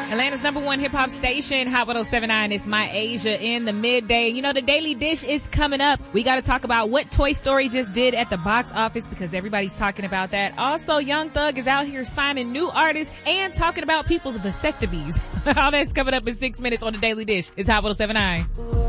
Atlanta's #1 hip-hop station, Hot 107.9. It's My Asia in the midday. You know, the Daily Dish is coming up. We got to talk about what Toy Story just did at the box office because everybody's talking about that. Also, Young Thug is out here signing new artists and talking about people's vasectomies. All that's coming up in 6 minutes on the Daily Dish. It's Hot 107.9.